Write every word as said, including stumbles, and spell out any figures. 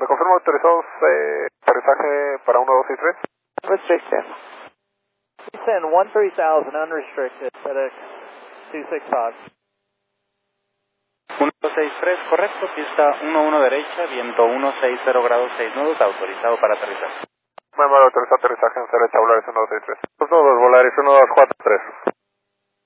¿Me confirma autorizados eh, aterrizaje para uno dos seis tres? Restricted. Send one three thousand unrestricted, FedEx two six five. uno dos seis tres, correcto, pista uno uno derecha, viento uno seis cero grados seis nudos, autorizado para aterrizar. Me mando autorizado aterrizaje en derecha, Volaris uno dos seis tres. uno dos Volaris uno dos cuatro tres.